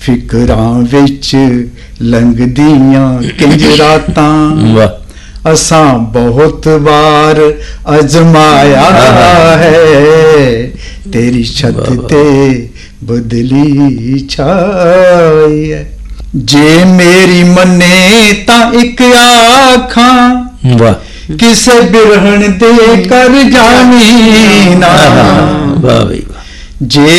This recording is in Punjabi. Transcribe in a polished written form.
ਫਿਕਰਾਂ ਵਿੱਚ ਲੰਘਦੀਆਂ ਕਿੰਜ ਰਾਤਾਂ ਅਸਾਂ ਬਹੁਤ ਵਾਰ ਅਜ਼ਮਾਇਆ ਹੈ ਤੇਰੀ ਛੱਤ ਤੇ ਬਦਲੀ ਛਾਈ ਹੈ ਜੇ ਮੇਰੀ ਮੰਨੇ ਤਾਂ ਇੱਕ ਆਖਾਂ ਕਿਸੇ ਬਿਰਹਣ ਦੇ ਕਰ ਜਾਵੀਂ ਨਾ ਜੇ